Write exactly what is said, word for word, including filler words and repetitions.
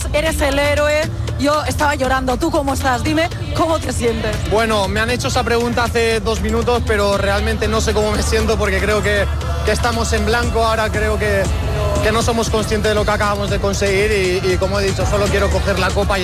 eres el héroe. Yo estaba llorando. ¿Tú cómo estás? Dime cómo te sientes. Bueno, me han hecho esa pregunta hace dos minutos, pero realmente no sé cómo me siento porque creo que, que estamos en blanco. Ahora creo que, que no somos conscientes de lo que acabamos de conseguir y, y como he dicho, solo quiero coger la copa y